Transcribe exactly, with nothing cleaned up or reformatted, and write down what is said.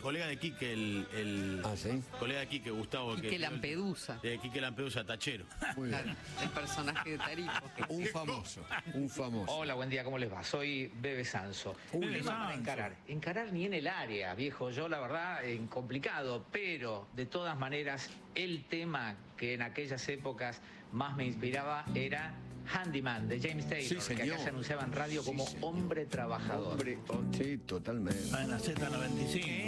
colega de Quique, el, el ah, ¿sí? colega de Quique, Gustavo. Quique que, Lampedusa. De Quique Lampedusa, tachero. Muy bien. Claro, el personaje de Tarifo. Un famoso, un famoso. Hola, buen día, ¿cómo les va? Soy Bebe Sanso. Uy, Un tema para encarar. Encarar ni en el área, viejo. Yo, la verdad, eh, complicado, pero de todas maneras, el tema que en aquellas épocas más me inspiraba era Handyman, de James Taylor, Sí, que acá se anunciaba en radio como sí, hombre trabajador. Hombre, oh, sí, totalmente. En la Z noventa y cinco.